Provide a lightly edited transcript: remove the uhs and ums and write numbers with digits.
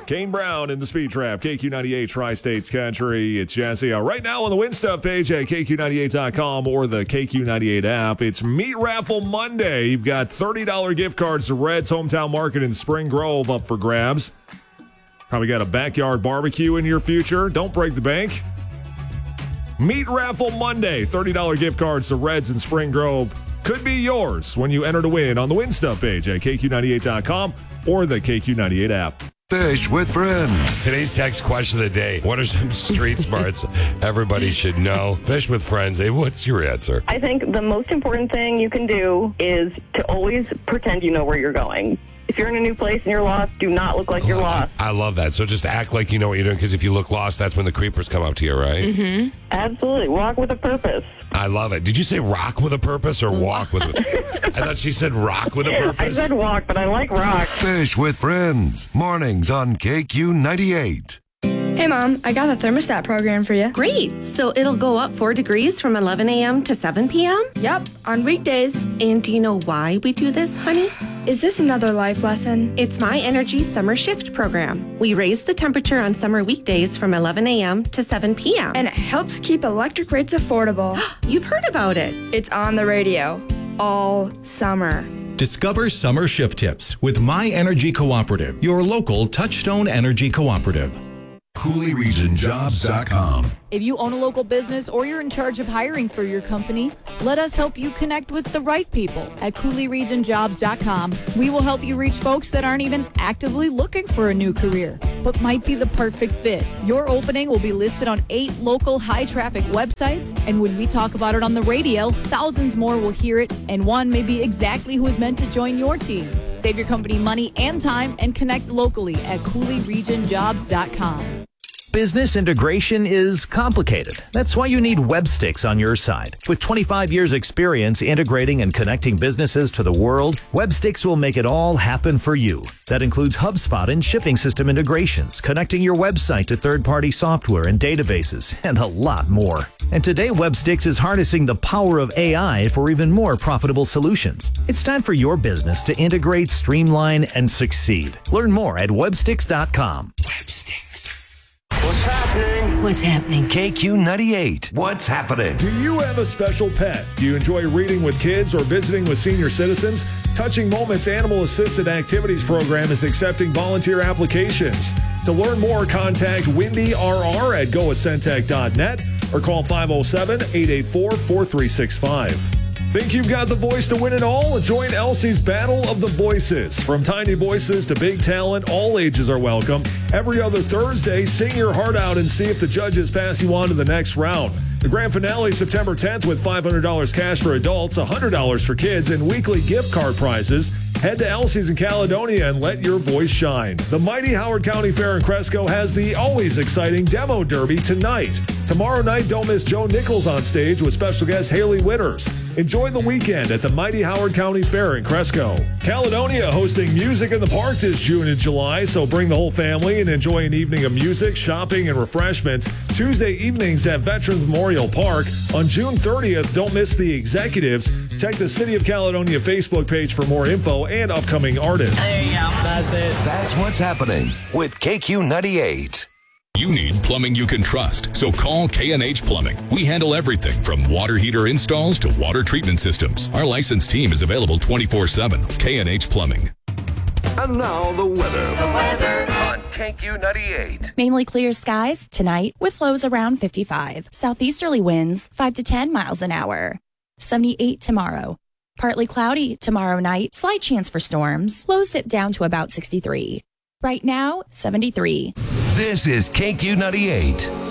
Kane Brown in the Speed Trap, KQ98 Tri-States Country. It's Jesse. Right now on the Win Stuff page at KQ98.com or the KQ98 app, it's Meat Raffle Monday. You've got $30 gift cards to Red's Hometown Market in Spring Grove up for grabs. Probably got a backyard barbecue in your future. Don't break the bank. Meat Raffle Monday, $30 gift cards to Red's in Spring Grove. Could be yours when you enter to win on the Win Stuff page at KQ98.com or the KQ98 app. Fish with friends. Today's text question of the day. What are some street smarts everybody should know? Fish with friends. Hey, what's your answer? I think the most important thing you can do is to always pretend you know where you're going. If you're in a new place and you're lost, do not look like you're lost. I love that. So just act like you know what you're doing, because if you look lost, that's when the creepers come up to you, right? Mm-hmm. Absolutely. Walk with a purpose. I love it. Did you say rock with a purpose or walk with a I thought she said rock with a purpose. I said walk, but I like rock. Fish with friends. Mornings on KQ98. Hey, Mom, I got the thermostat program for you. Great. So it'll go up 4 degrees from 11 a.m. to 7 p.m.? Yep, on weekdays. And do you know why we do this, honey? Is this another life lesson? It's My Energy Summer Shift program. We raise the temperature on summer weekdays from 11 a.m. to 7 p.m. And it helps keep electric rates affordable. You've heard about it. It's on the radio all summer. Discover summer shift tips with My Energy Cooperative, your local Touchstone Energy Cooperative. CooleyRegionJobs.com. If you own a local business or you're in charge of hiring for your company, let us help you connect with the right people at CooleyRegionJobs.com. We will help you reach folks that aren't even actively looking for a new career, but might be the perfect fit. Your opening will be listed on 8 local high-traffic websites, and when we talk about it on the radio, thousands more will hear it, and one may be exactly who is meant to join your team. Save your company money and time and connect locally at CooleyRegionJobs.com. Business integration is complicated. That's why you need Websticks on your side. With 25 years experience integrating and connecting businesses to the world, Websticks will make it all happen for you. That includes HubSpot and shipping system integrations, connecting your website to third-party software and databases, and a lot more. And today, Websticks is harnessing the power of AI for even more profitable solutions. It's time for your business to integrate, streamline, and succeed. Learn more at Websticks.com. Websticks. What's happening? What's happening? KQ98. What's happening? Do you have a special pet? Do you enjoy reading with kids or visiting with senior citizens? Touching Moments Animal Assisted Activities Program is accepting volunteer applications. To learn more, contact Wendy RR at goascentech.net or call 507-884-4365. Think you've got the voice to win it all? Join Elsie's Battle of the Voices. From tiny voices to big talent, all ages are welcome. Every other Thursday, sing your heart out and see if the judges pass you on to the next round. The grand finale September 10th with $500 cash for adults, $100 for kids, and weekly gift card prizes. Head to Elsie's in Caledonia and let your voice shine. The mighty Howard County Fair in Cresco has the always exciting Demo Derby tonight. Tomorrow night, don't miss Joe Nichols on stage with special guest Haley Witters. Enjoy the weekend at the mighty Howard County Fair in Cresco. Caledonia hosting Music in the Park this June and July, so bring the whole family and enjoy an evening of music, shopping, and refreshments Tuesday evenings at Veterans Memorial Park. On June 30th, don't miss the Executives. Check the City of Caledonia Facebook page for more info and upcoming artists. There you go. That's it. That's what's happening with KQ98. You need plumbing you can trust, so call K&H Plumbing. We handle everything from water heater installs to water treatment systems. Our licensed team is available 24/7. K&H Plumbing. And now the weather. The weather on KQ98. Mainly clear skies tonight with lows around 55. Southeasterly winds 5 to 10 miles an hour. 78 tomorrow. Partly cloudy tomorrow night. Slight chance for storms. Lows dip down to about 63. Right now, 73. This is KQ98.